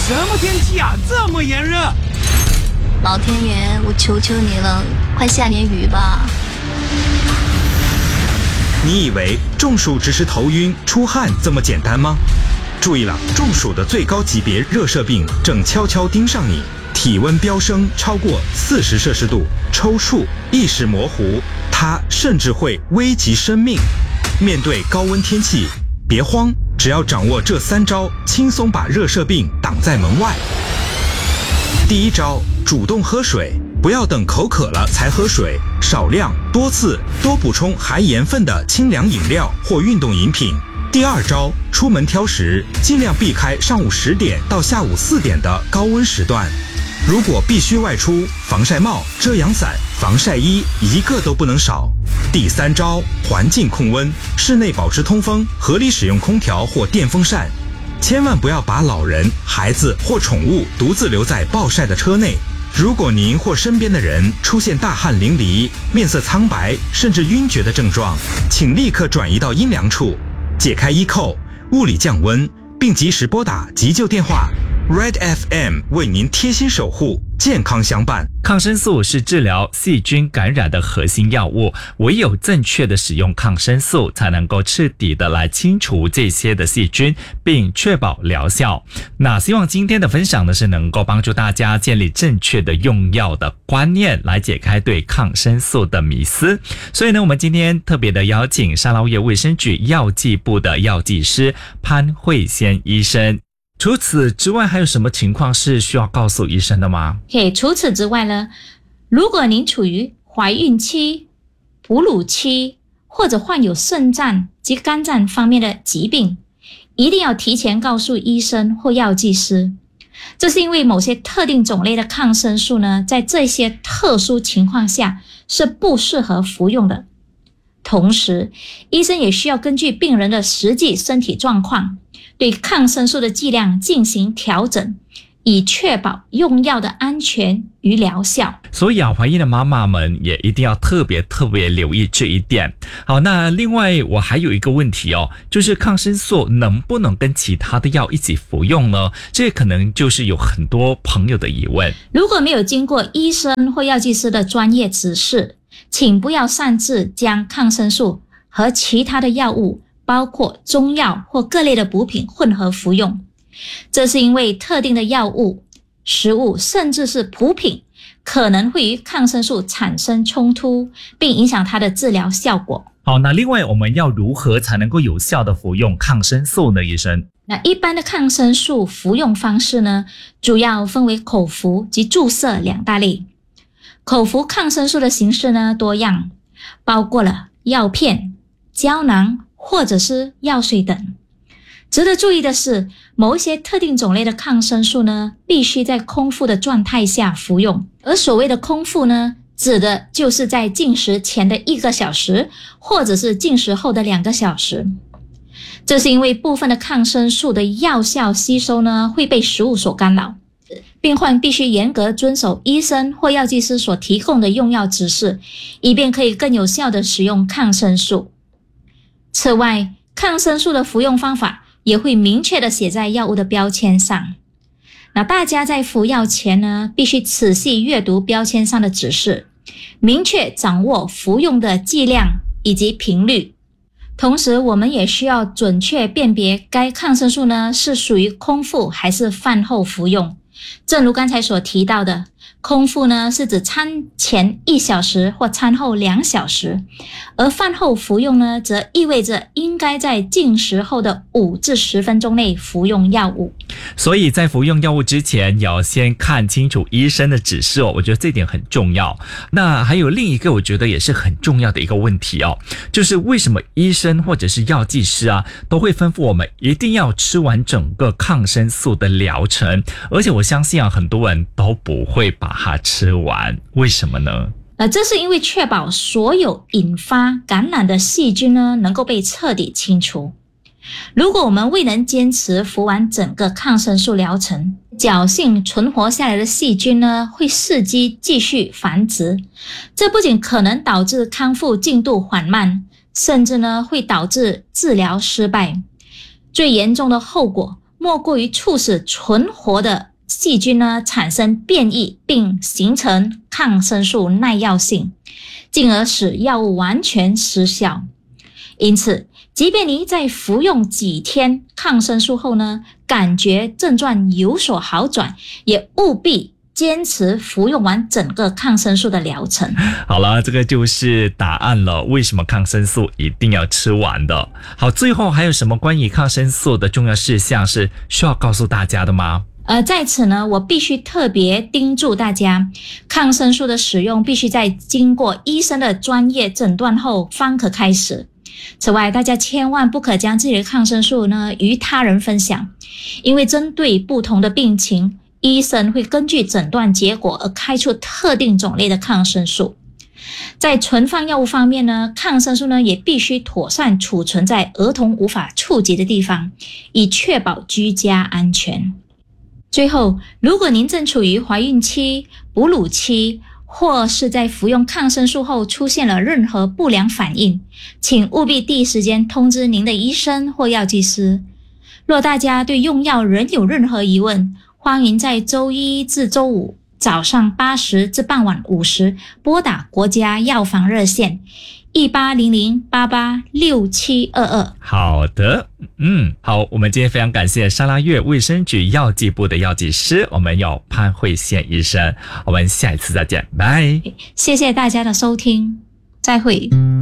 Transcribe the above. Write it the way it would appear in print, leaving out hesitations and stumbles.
什么天气啊，这么炎热？ 老天爷，我求求你了，快下点雨吧。 你以为中暑只是头晕出汗这么简单吗？注意了，中暑的最高级别热射病正悄悄盯上你，体温飙升超过40摄氏度，抽搐、意识模糊，它甚至会危及生命。面对高温天气，别慌，只要掌握这3招，轻松把热射病挡在门外。第1招，主动喝水，不要等口渴了才喝水，少量多次多补充含盐分的清凉饮料或运动饮品。第2招，出门挑食，尽量避开上午10点到下午4点的高温时段。如果必须外出，防晒帽、遮阳伞、防晒衣一个都不能少。第3招，环境控温，室内保持通风，合理使用空调或电风扇。千万不要把老人、孩子或宠物独自留在暴晒的车内。如果您或身边的人出现大汗淋漓、面色苍白甚至晕厥的症状，请立刻转移到阴凉处，解开衣扣，物理降温，并及时拨打急救电话。Red FM 为您贴心守护，健康相伴。 抗生素是治疗细菌感染的核心药物，唯有正确的使用抗生素，才能够彻底的来清除这些的细菌，并确保疗效。那希望今天的分享呢，是能够帮助大家建立正确的用药的观念，来解开对抗生素的迷思。所以呢，我们今天特别的邀请沙捞越卫生局药剂部的药剂师潘慧仙医生。除此之外，还有什么情况是需要告诉医生的吗？ 除此之外呢，如果您处于怀孕期、哺乳期，或者患有肾脏及肝脏方面的疾病，一定要提前告诉医生或药剂师。这是因为某些特定种类的抗生素呢，在这些特殊情况下是不适合服用的。同时，医生也需要根据病人的实际身体状况，对抗生素的剂量进行调整，以确保用药的安全与疗效。 所以怀孕的妈妈们也一定要特别留意这一点。好，那另外我还有一个问题就是抗生素能不能跟其他的药一起服用呢？这可能就是有很多朋友的疑问。 如果没有经过医生或药剂师的专业指示，请不要擅自将抗生素和其他的药物，包括中药或各类的补品混合服用。这是因为特定的药物、食物甚至是补品可能会与抗生素产生冲突，并影响它的治疗效果。 好，那另外我们要如何才能够有效的服用抗生素呢，医生？ 那一般的抗生素服用方式呢，主要分为口服及注射2大类。口服抗生素的形式呢多样，包括了药片、胶囊或者是药水等。值得注意的是，某一些特定种类的抗生素呢，必须在空腹的状态下服用。而所谓的空腹呢，指的就是在进食前的1个小时，或者是进食后的2个小时。这是因为部分的抗生素的药效吸收呢，会被食物所干扰。病患必须严格遵守医生或药剂师所提供的用药指示，以便可以更有效地使用抗生素。此外，抗生素的服用方法也会明确地写在药物的标签上。那大家在服药前呢，必须仔细阅读标签上的指示，明确掌握服用的剂量以及频率。同时，我们也需要准确辨别该抗生素呢是属于空腹还是饭后服用。正如刚才所提到的，空腹呢是指餐前1小时或餐后2小时，而饭后服用呢，则意味着应该在进食后的5至10分钟内服用药物。 所以在服用药物之前，也要先看清楚医生的指示我觉得这点很重要。那还有另一个我觉得也是很重要的一个问题就是为什么医生或者是药剂师都会吩咐我们一定要吃完整个抗生素的疗程，而且我相信很多人都不会把它吃完，为什么呢？ 这是因为确保所有引发感染的细菌呢能够被彻底清除。如果我们未能坚持服完整个抗生素疗程，侥幸存活下来的细菌呢会伺机继续繁殖，这不仅可能导致康复进度缓慢，甚至呢会导致治疗失败。最严重的后果莫过于促使存活的细菌呢产生变异，并形成抗生素耐药性，进而使药物完全失效。因此，即便你在服用几天抗生素后呢，感觉症状有所好转，也务必坚持服用完整个抗生素的疗程。 好了，这个就是答案了，为什么抗生素一定要吃完的。好，最后还有什么关于抗生素的重要事项是需要告诉大家的吗？ 在此呢，我必须特别叮嘱大家，抗生素的使用必须在经过医生的专业诊断后方可开始。此外，大家千万不可将自己的抗生素呢与他人分享，因为针对不同的病情，医生会根据诊断结果而开出特定种类的抗生素。在存放药物方面呢，抗生素呢也必须妥善储存在儿童无法触及的地方，以确保居家安全。最后，如果您正处于怀孕期、哺乳期，或是在服用抗生素后出现了任何不良反应，请务必第一时间通知您的医生或药剂师。若大家对用药仍有任何疑问，欢迎在周一至周五早上8时至傍晚5时拨打国家药房热线1800886722。 好的，好，我们今天非常感谢沙拉越卫生局药剂部的药剂师，我们有潘慧宪医生，我们下一次再见，拜。 谢谢大家的收听，再会。